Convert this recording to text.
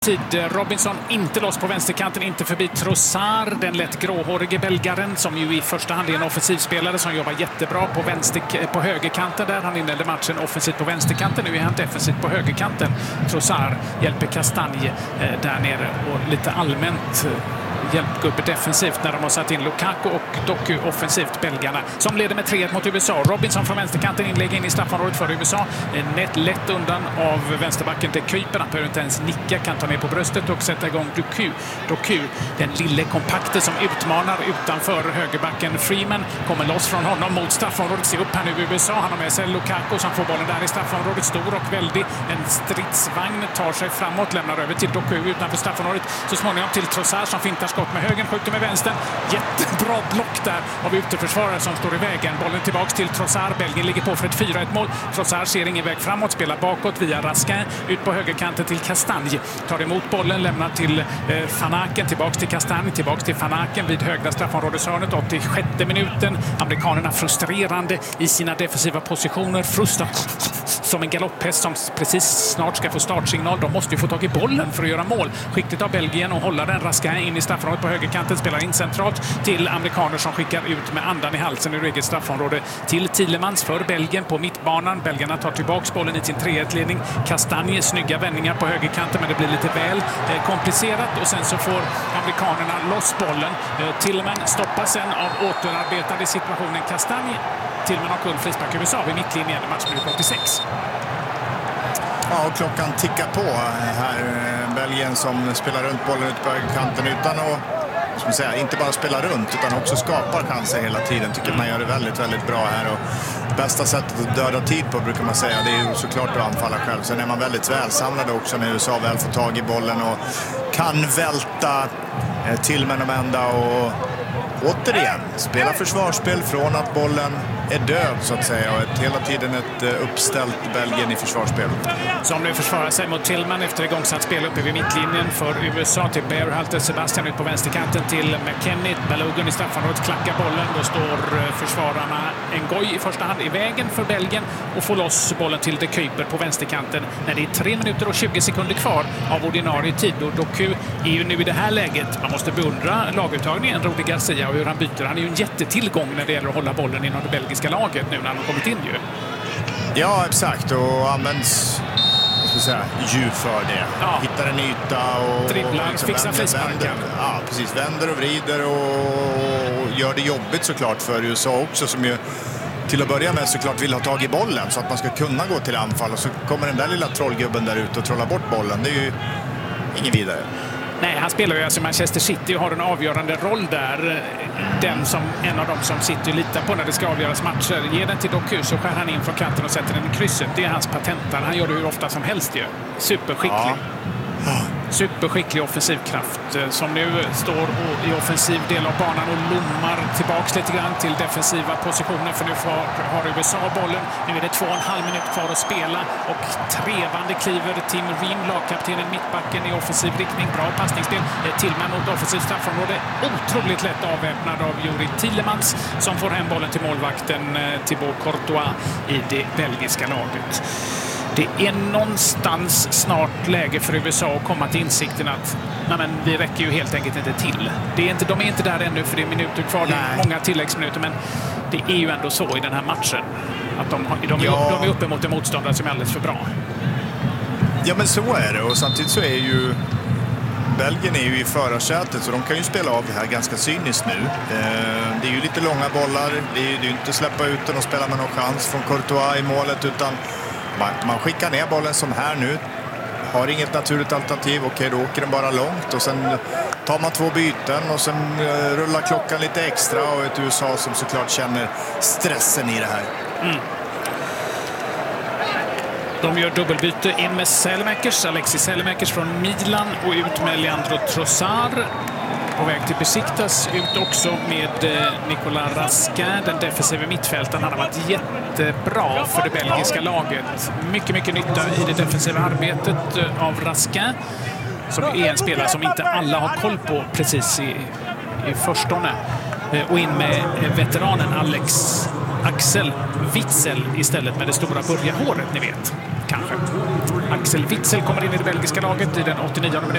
Robinson inte loss på vänsterkanten, inte förbi Trossard, den lätt gråhårige belgaren som ju i första hand är en offensivspelare som jobbar jättebra på högerkanten där. Han inledde matchen offensivt på vänsterkanten, nu är han defensivt på högerkanten. Trossard hjälper Castagne där nere och lite allmänt hjälpgubbe defensivt när de har satt in Lukaku och Doku offensivt, belgarna som leder med 3-1 mot USA. Robinson från vänsterkanten inlägg in i straffområdet för USA. Lätt undan av vänsterbacken till Kuiper. Han behöver inte ens nicka, kan ta ner på bröstet och sätta igång Doku, den lille kompakte som utmanar utanför högerbacken. Freeman kommer loss från honom mot straffområdet. Se upp här nu USA. Han har med sig Lukaku som får bollen där i straffområdet. Stor och väldig. En stridsvagn tar sig framåt, lämnar över till Doku utanför straffområdet. Så småningom till Trossard som fintar skott med högen, skjuter med vänstern. Jättebra block där av uteförsvarare som står i vägen. Bollen tillbaks till Trossard. Belgien ligger på för ett 4-1 mål. Trossard ser ingen väg framåt, spelar bakåt via Raskin. Ut på högerkanten till Castagne. Tar emot bollen, lämnar till Van Aken. Tillbaks till Castagne, tillbaks till Van Aken vid högra straffområdeshörnet. 86:e minuten. Amerikanerna frustrerande i sina defensiva positioner. Som en galopphäst som precis snart ska få startsignal. De måste ju få tag i bollen för att göra mål. Skickligt av Belgien och hålla den. Raskin in i straffområdet på högerkanten, spelar in centralt till amerikaner som skickar ut med andan i halsen ur eget straffområde till Tielemans för Belgien på mittbanan. Belgarna tar tillbaks bollen i sin 3-1-ledning. Castagne, snygga vändningar på högerkanten, men det blir lite väl komplicerat och sen så får amerikanerna loss bollen. Tielemans stoppas sen av återarbetande situationen Castagne. Tielemans har kull frispark USA vid mittlinjen, matchminut 86. Ja, och klockan tickar på här. Belgien som spelar runt bollen ut på kanten utan att inte bara spela runt utan också skapar chanser hela tiden. Tycker man gör det väldigt, väldigt bra här. Och bästa sättet att döda tid på brukar man säga, det är ju såklart att anfalla själv. Sen är man väldigt välsamlade också när USA väl får tag i bollen och kan välta till med de ända och återigen spela försvarsspel från att bollen är död så att säga och hela tiden ett uppställt Belgien i försvarsspel. Som nu försvarar sig mot Tillman efter igångsatt spel uppe vid mittlinjen för USA till Berhalter. Sebastian ut på vänsterkanten till McKennie. Balogun i straffområdet klackar bollen. Då står försvararna Ngoy i första hand i vägen för Belgien och får loss bollen till De Kuiper på vänsterkanten när det är 3 minuter och 20 sekunder kvar av ordinarie tid. Och Doku är ju nu i det här läget, man måste beundra laguttagningen, Rudi Garcia och hur han byter. Han är ju en jättetillgång när det gäller att hålla bollen inom det belgiska laget nu när han har kommit in ju. Ja, exakt. Och används djup för det. Ja. Hittar en yta och dribblar, liksom fixar frisparken. Ja, precis. Vänder och vrider och gör det jobbigt såklart för USA också som ju till att börja med såklart vill ha tag i bollen så att man ska kunna gå till anfall och så kommer den där lilla trollgubben där ute och trollar bort bollen. Det är ju ingen vidare. Nej, han spelar ju alltså i Manchester City och har en avgörande roll där. Den som en av dem som City litar på när det ska avgöras matcher. Ger den till Doku så skär han in från kanten och sätter den i krysset. Det är hans patentar. Han gör det hur ofta som helst ju. Superskicklig. Ja. Superskicklig offensivkraft som nu står i offensiv del av banan och lommar tillbaks lite grann till defensiva positioner för nu har USA bollen. Nu är det 2,5 minut kvar att spela och trevande kliver Tim Ream, lagkaptenen mittbacken i offensiv riktning. Bra passningsspel. Tillman mot offensivt straffområde. Otroligt lätt avväpnad av Juri Tielemans som får hem bollen till målvakten Thibaut Courtois i det belgiska laget. Det är någonstans snart läge för USA att komma till insikten att vi räcker ju helt enkelt inte till. De är inte där ännu för det är minuter kvar, det är många tilläggsminuter, men det är ju ändå så i den här matchen att de är uppe mot en motståndare som är alldeles för bra. Ja, men så är det och samtidigt så är ju Belgien är ju i förarsätet så de kan ju spela av det här ganska cyniskt nu. Det är ju lite långa bollar, det är ju inte släppa ut den och spela med någon chans från Courtois i målet utan man skickar ner bollen som här nu. Har inget naturligt alternativ. Okej, då åker den bara långt. Och sen tar man 2 byten. Och sen rullar klockan lite extra. Och ett USA som såklart känner stressen i det här. Mm. De gör dubbelbyte in med Alexis Selemakers från Milan. Och ut med Leandro Trossard. På väg till Besiktas, ut också med Nicolas Raskin, den defensiva mittfältaren. Han har varit jättebra för det belgiska laget. Mycket nytta i det defensiva arbetet av Raskin, som är en spelare som inte alla har koll på precis i förstone. Och in med veteranen Axel Witsel istället med det stora börjarhåret, ni vet. Kanske. Axel Witsel kommer in i det belgiska laget i den 89:e minuten.